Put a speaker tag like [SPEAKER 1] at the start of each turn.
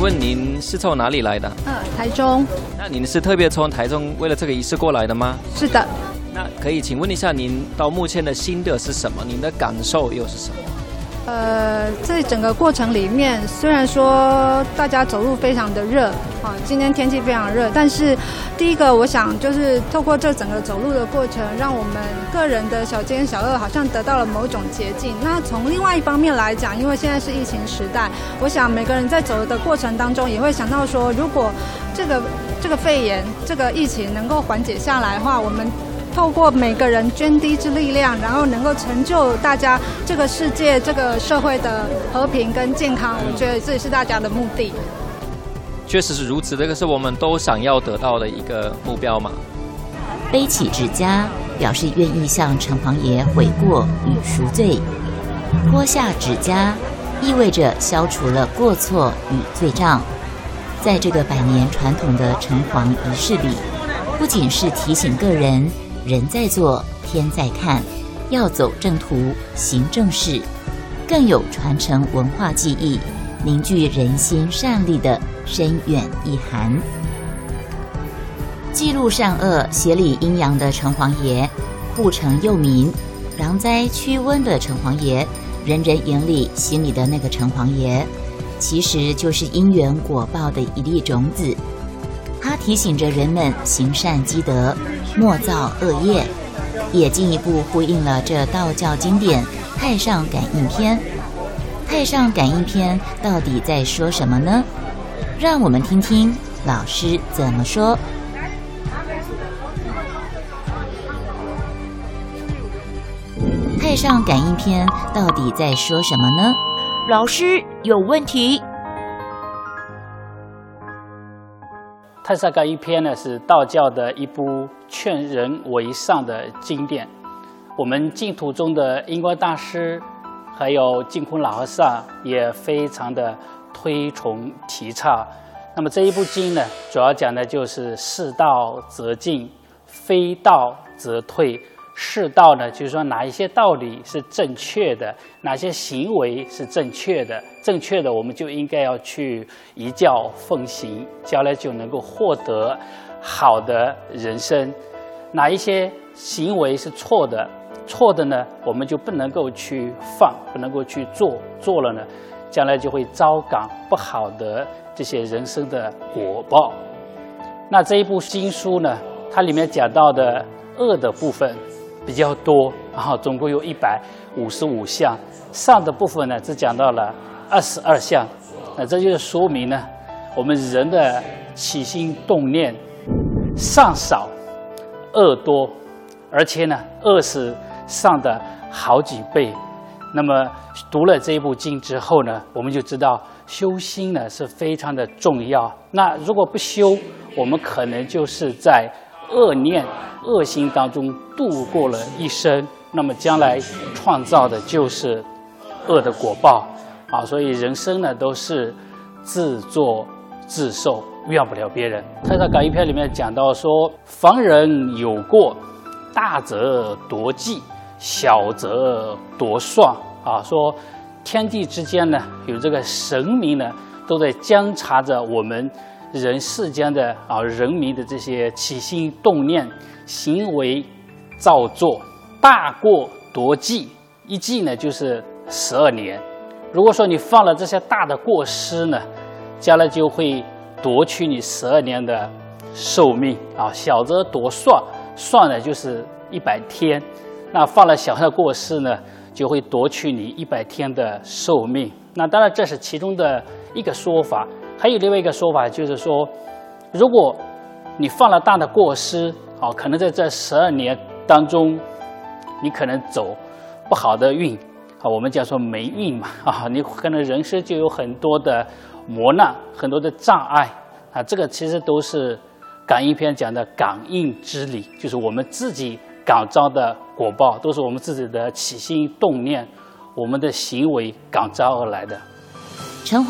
[SPEAKER 1] 问您是从哪里来的？
[SPEAKER 2] 台中。
[SPEAKER 1] 那您是特别从台中为了这个仪式过来的吗？
[SPEAKER 2] 是的。
[SPEAKER 1] 那可以请问一下您到目前的心得是什么？您的感受又是什么？
[SPEAKER 2] 在整个过程里面，虽然说大家走路非常的热，今天天气非常热，但是第一个我想就是透过这整个走路的过程，让我们个人的小奸小恶好像得到了某种捷径。那从另外一方面来讲，因为现在是疫情时代，我想每个人在走的过程当中也会想到说，如果这个肺炎这个疫情能够缓解下来的话，我们透过每个人涓滴之力量，然后能够成就大家这个世界、这个社会的和平跟健康，我觉得这也是大家的目的。
[SPEAKER 1] 确实是如此，这个是我们都想要得到的一个目标嘛。
[SPEAKER 3] 背起指甲，表示愿意向城隍爷悔过与赎罪；脱下指甲，意味着消除了过错与罪障。在这个100年传统的城隍仪式里，不仅是提醒个人人在做，天在看，要走正途，行正事，更有传承文化技艺，凝聚人心善力的深远意涵。记录善恶、协理阴阳的城隍爷，护城佑民、攘灾驱瘟的城隍爷，人人眼里心里的那个城隍爷，其实就是因缘果报的一粒种子。它提醒着人们行善积德，莫造恶业，也进一步呼应了这道教经典《太上感应篇》。《太上感应篇》到底在说什么呢？让我们听听老师怎么说。《太上感应篇》到底在说什么呢？老师有问题。
[SPEAKER 4] 《太上感应篇》呢，是道教的一部劝人为上的经典。我们净土中的印光大师，还有净空老和尚也非常的推崇提倡。那么这一部经呢，主要讲的就是是道则进，非道则退。是道呢，就是说哪一些道理是正确的，哪些行为是正确的，正确的我们就应该要去依教奉行，将来就能够获得好的人生。哪一些行为是错的，错的呢，我们就不能够去放，不能够去做，做了呢，将来就会遭感不好的这些人生的果报。那这一部经书呢，它里面讲到的恶的部分比较多，然后总共有155项，上的部分呢只讲到了22项。那这就是说明呢，我们人的起心动念上少，恶多，而且呢恶是上的好几倍。那么读了这一部经之后呢，我们就知道修心呢是非常的重要。那如果不修，我们可能就是在恶念、恶行当中度过了一生，那么将来创造的就是恶的果报啊！所以人生呢都是自作自受，怨不了别人。《太上感应篇》里面讲到说，凡人有过，大则夺计，小则夺算啊。说天地之间呢，有这个神明呢，都在监察着我们人世间的人民的这些起心动念、行为造作。大过夺计，一计呢就是12年。如果说你犯了这些大的过失呢，将来就会夺去你12年的寿命啊。小则夺算，算呢就是100天，那犯了小的过失呢，就会夺去你100天的寿命。那当然这是其中的一个说法。还有另外一个说法，就是说，如果你犯了大的过失，可能在这12年当中，你可能走不好的运，我们讲说霉运嘛，你可能人生就有很多的磨难，很多的障碍啊。这个其实都是感应篇讲的感应之理，就是我们自己感召的果报，都是我们自己的起心动念，我们的行为感召而来的。